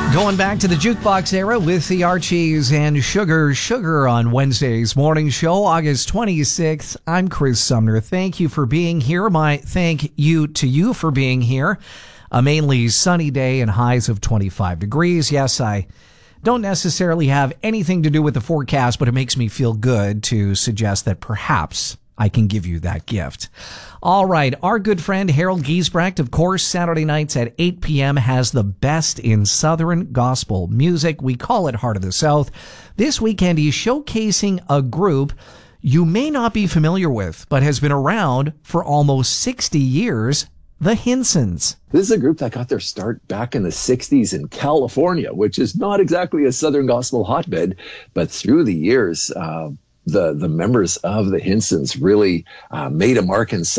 Going back to the jukebox era with the Archies and Sugar on Wednesday's morning show, August 26th. I'm Chris Sumner. Thank you for being here. My thank you to you for being here. A mainly sunny day and highs of 25 degrees. Yes, I don't necessarily have anything to do with the forecast, but it makes me feel good to suggest that perhaps I can give you that gift. All right. Our good friend Harold Giesbrecht, of course, Saturday nights at 8 p.m. has the best in Southern gospel music. We call it Heart of the South. This weekend, he's showcasing a group you may not be familiar with, but has been around for almost 60 years, the Hinsons. This is a group that got their start back in the 60s in California, which is not exactly a Southern gospel hotbed, but through the years, the members of the Hinsons really made a mark in